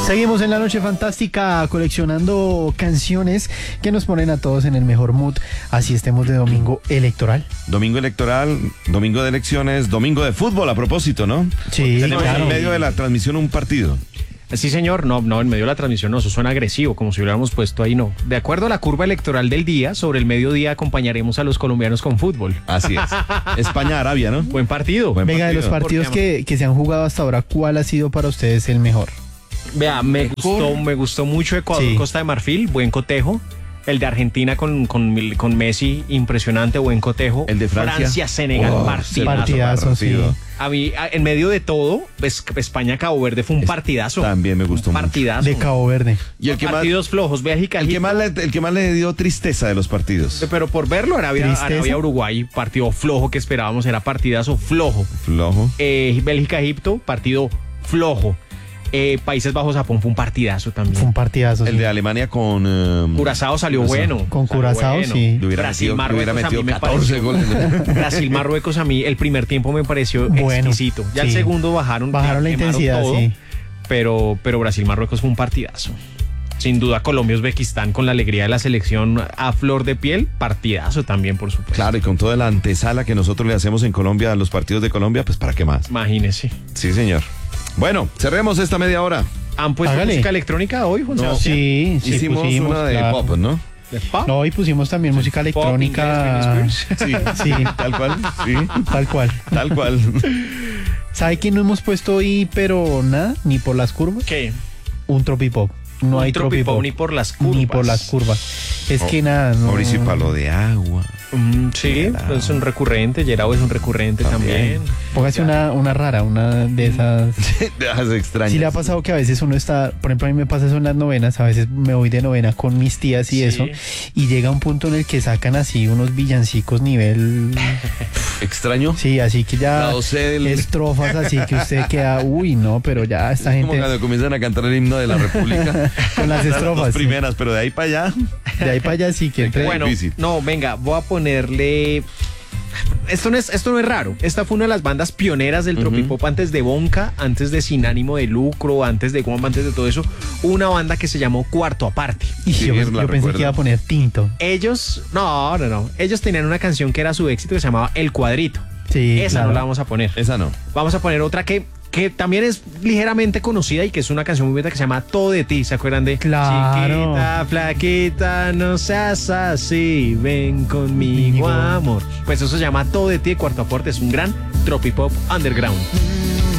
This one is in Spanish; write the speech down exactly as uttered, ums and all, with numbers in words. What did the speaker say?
Seguimos en la noche fantástica coleccionando canciones que nos ponen a todos en el mejor mood. Así estemos de domingo electoral. Domingo electoral, domingo de elecciones, domingo de fútbol a propósito, ¿no? Sí, Tenemos claro. en medio de la transmisión un partido. Sí, señor, no, no, en medio de la transmisión no, eso suena agresivo, como si hubiéramos puesto ahí, no. De acuerdo a la curva electoral del día, sobre el mediodía acompañaremos a los colombianos con fútbol. Así es. España-Arabia, ¿no? Buen partido. Buen Venga, de los partido. partidos que, que se han jugado hasta ahora, ¿cuál ha sido para ustedes el mejor? Vea, me gustó, me gustó mucho Ecuador, Sí. Costa de Marfil, buen cotejo. El de Argentina con, con, con Messi, impresionante, buen cotejo. El de Francia. Senegal, Oh, partidazo. partidazo, sí. partido. A mí, a- en medio de todo, es- España-Cabo Verde fue un Es- partidazo. también me gustó Un mucho. partidazo. De Cabo Verde. Y el que más, Partidos flojos, Bélgica, el que Egipto. más le, el que más le dio tristeza de los partidos. Pero por verlo, Arabia, Tristeza. Arabia Uruguay, partido flojo que esperábamos, era partidazo flojo. Flojo. Eh, Bélgica, Egipto, partido flojo. Eh, Países Bajos, Japón fue un partidazo también. Fue un partidazo. El sí. de Alemania con... um, Curazao salió Curazao. bueno. Con salió Curazao, bueno. sí. Le hubiera Brasil, metido, le hubiera Marruecos, a metido mí me catorce pareció- goles. Brasil, Marruecos, a mí el primer tiempo me pareció Bueno, exquisito. Ya el sí. segundo bajaron. Bajaron la quemaron intensidad, todo, sí. Pero, pero Brasil, Marruecos fue un partidazo. Sin duda, Colombia, Uzbekistán, con la alegría de la selección a flor de piel, partidazo también, por supuesto. Claro, y con toda la antesala que nosotros le hacemos en Colombia a los partidos de Colombia, pues ¿para qué más? Imagínese. Sí, señor. Bueno, cerremos esta media hora. ¿Han puesto Hágale. música electrónica hoy, Juan No, Sebastián? Sí, sí, Hicimos pusimos, una de claro. pop, ¿no? ¿De pop? No, y pusimos también música Pop, electrónica. inglés, Britney Spears. Sí, Sí, tal cual, sí, tal cual. tal cual. ¿Sabe que no hemos puesto hoy, pero nada, ni por las curvas? ¿Qué? Un tropipop. No Un hay tropipop tropipop. ni por las curvas. Ni por las curvas. Es que Oh, nada, no. Mauricio y Palo de Agua. Mm, sí, Gerao. es un recurrente. Gerao es un recurrente También. también. Póngase una, una rara, una de esas. De las extrañas. Sí le ha pasado que a veces uno está, por ejemplo, a mí me pasa eso en las novenas, a veces me voy de novena con mis tías y Sí. eso, y llega un punto en el que sacan así unos villancicos nivel, ¿Extraño? sí, así que ya Lado C del- estrofas así que usted queda, uy, no, pero ya esta Como gente cuando comienzan a cantar el himno de la República. con las Las estrofas, dos sí. primeras, pero de ahí para allá. De ahí para allá sí que entre. Bueno, difícil. no, venga, voy a ponerle. Esto no, es, esto no es raro. Esta fue una de las bandas pioneras del tropipop antes de Bonca, antes de Sin Ánimo de Lucro, antes de Guamba, antes de todo eso. Una banda que se llamó Cuarto Aparte. Y Sí, yo, la yo pensé recuerdo. que iba a poner tinto. Ellos, no, no, no. Ellos tenían una canción que era su éxito que se llamaba El Cuadrito. Sí, Esa claro. no la vamos a poner. Esa no. Vamos a poner otra que, que también es ligeramente conocida y que es una canción muy bonita que se llama Todo de ti. ¿Se acuerdan de? Claro. Chiquita, flaquita, no seas así, ven conmigo, Conmigo. amor. Pues eso se llama Todo de ti de Cuarto Aporte. Es un gran tropipop underground.